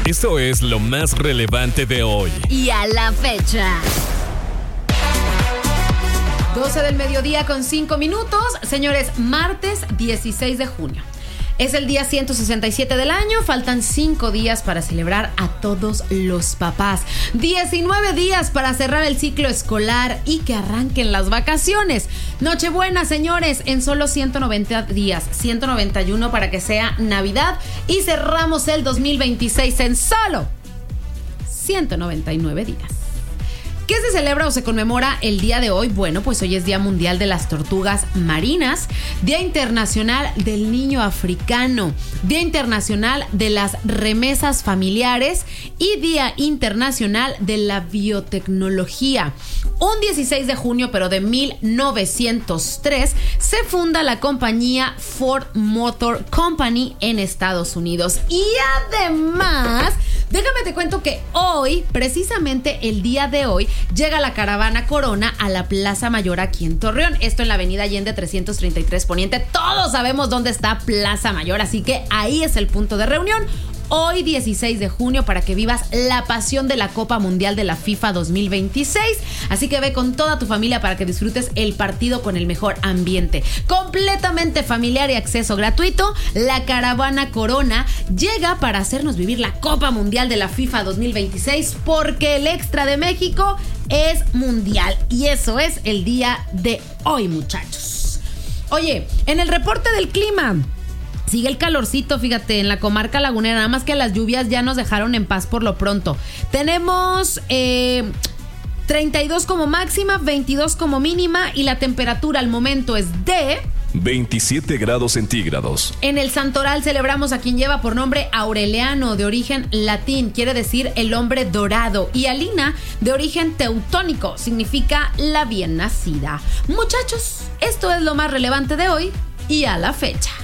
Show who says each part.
Speaker 1: Esto es lo más relevante de hoy.
Speaker 2: Y a la fecha.
Speaker 3: 12 del mediodía con 5 minutos. Señores, martes 16 de junio. Es el día 167 del año. Faltan 5 días para celebrar a todos los papás. 19 días para cerrar el ciclo escolar y que arranquen las vacaciones. Nochebuena, señores, en solo 190 días. 191 para que sea Navidad. Y cerramos el 2026 en solo 199 días. ¿Qué se celebra o se conmemora el día de hoy? Bueno, pues hoy es Día Mundial de las Tortugas Marinas, Día Internacional del Niño Africano, Día Internacional de las Remesas Familiares y Día Internacional de la Biotecnología. Un 16 de junio, pero de 1903, se funda la compañía Ford Motor Company en Estados Unidos. Y además, déjame te cuento que hoy, precisamente el día de hoy, llega la caravana Corona a la Plaza Mayor aquí en Torreón. Esto en la avenida Allende 333 Poniente. Todos sabemos dónde está Plaza Mayor, así que ahí es el punto de reunión. Hoy 16 de junio para que vivas la pasión de la Copa Mundial de la FIFA 2026. Así que ve con toda tu familia para que disfrutes el partido con el mejor ambiente. Completamente familiar y acceso gratuito. La caravana Corona llega para hacernos vivir la Copa Mundial de la FIFA 2026 porque el extra de México es mundial. Y eso es el día de hoy, muchachos. Oye, en el reporte del clima, sigue el calorcito, fíjate, en la comarca lagunera, nada más que las lluvias ya nos dejaron en paz por lo pronto. Tenemos 32 como máxima, 22 como mínima y la temperatura al momento es de
Speaker 1: 27 grados centígrados.
Speaker 3: En el Santoral celebramos a quien lleva por nombre Aureliano, de origen latín, quiere decir el hombre dorado, y Alina, de origen teutónico, significa la bien nacida. Muchachos, esto es lo más relevante de hoy y a la fecha.